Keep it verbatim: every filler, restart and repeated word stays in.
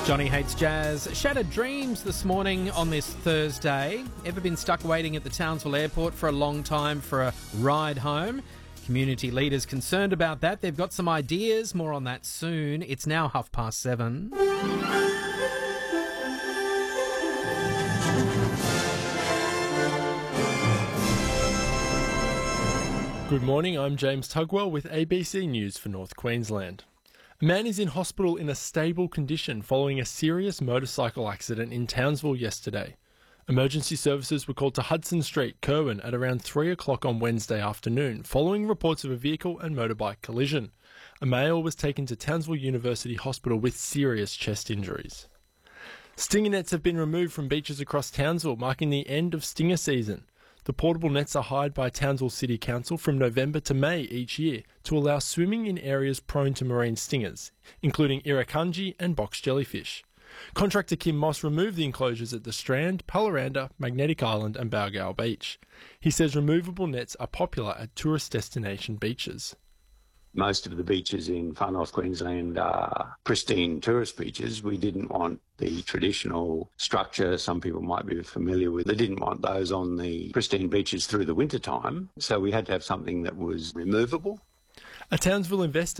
Johnny Hates Jazz. Shattered dreams this morning on this Thursday. Ever been stuck waiting at the Townsville airport for a long time for a ride home? Community leaders concerned about that. They've got some ideas. More on that soon. It's now half past seven. Good morning, I'm James Tugwell with A B C News for North Queensland. A man is in hospital in a stable condition following a serious motorcycle accident in Townsville yesterday. Emergency services were called to Hudson Street, Kerwin, at around three o'clock on Wednesday afternoon, following reports of a vehicle and motorbike collision. A male was taken to Townsville University Hospital with serious chest injuries. Stinger nets have been removed from beaches across Townsville, marking the end of stinger season. The portable nets are hired by Townsville City Council from November to May each year to allow swimming in areas prone to marine stingers, including irukandji and box jellyfish. Contractor Kim Moss removed the enclosures at the Strand, Palaranda, Magnetic Island and Balgowlah Beach. He says removable nets are popular at tourist destination beaches. Most of the beaches in far north Queensland are pristine tourist beaches. We didn't want the traditional structure some people might be familiar with. They didn't want those on the pristine beaches through the winter time, so we had to have something that was removable. A Townsville investor